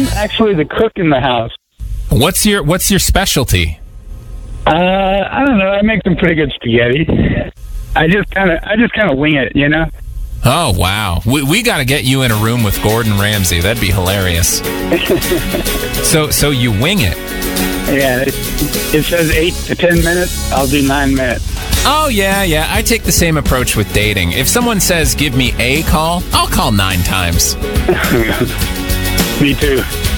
actually the cook in the house. What's your specialty? I don't know. I make some pretty good spaghetti. I just kind of wing it, you know. Oh wow, we got to get you in a room with Gordon Ramsay. That'd be hilarious. So you wing it? Yeah. It says 8 to 10 minutes. I'll do 9 minutes. Oh yeah. I take the same approach with dating. If someone says give me a call, I'll call 9 times. Me too.